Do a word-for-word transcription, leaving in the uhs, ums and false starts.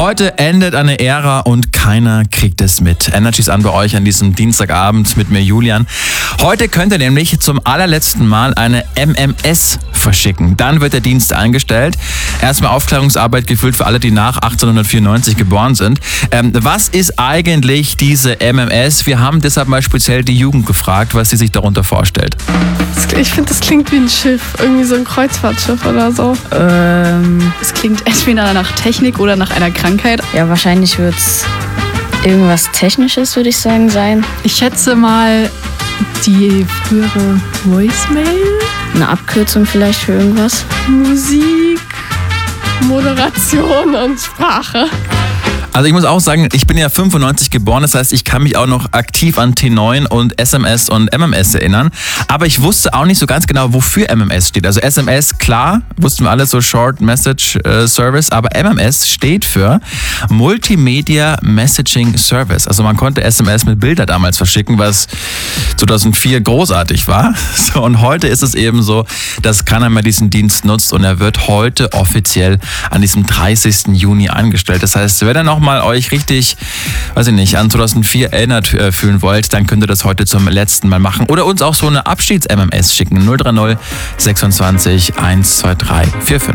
Heute endet eine Ära und keiner kriegt es mit. Energy ist an bei euch an diesem Dienstagabend mit mir, Julian. Heute könnt ihr nämlich zum allerletzten Mal eine M M S verschicken. Dann wird der Dienst eingestellt. Erstmal Aufklärungsarbeit geführt für alle, die nach achtzehnhundertvierundneunzig geboren sind. Ähm, was ist eigentlich diese M M S? Wir haben deshalb mal speziell die Jugend gefragt, was sie sich darunter vorstellt. Ich finde, das klingt wie ein Schiff, irgendwie so ein Kreuzfahrtschiff oder so. Ähm, es klingt entweder nach Technik oder nach einer Krankheit. Ja, wahrscheinlich wird es irgendwas Technisches, würde ich sagen, sein. Ich schätze mal die frühere Voicemail. Eine Abkürzung vielleicht für irgendwas. Musik, Moderation und Sprache. Also ich muss auch sagen, ich bin ja fünfundneunzig geboren, das heißt, ich kann mich auch noch aktiv an T neun und S M S und M M S erinnern. Aber ich wusste auch nicht so ganz genau, wofür M M S steht. Also S M S, klar, wussten wir alle, so Short Message äh, Service, aber M M S steht für Multimedia Messaging Service. Also man konnte S M S mit Bilder damals verschicken, was zweitausendvier großartig war. So, und heute ist es eben so, dass keiner mehr diesen Dienst nutzt und er wird heute offiziell an diesem dreißigsten Juni eingestellt. Das heißt, wer dann noch mal euch richtig, weiß ich nicht, an zweitausendvier erinnert äh, fühlen wollt, dann könnt ihr das heute zum letzten Mal machen. Oder uns auch so eine Abschieds-M M S schicken. null drei null sechsundzwanzig eins zwei drei vier fünf.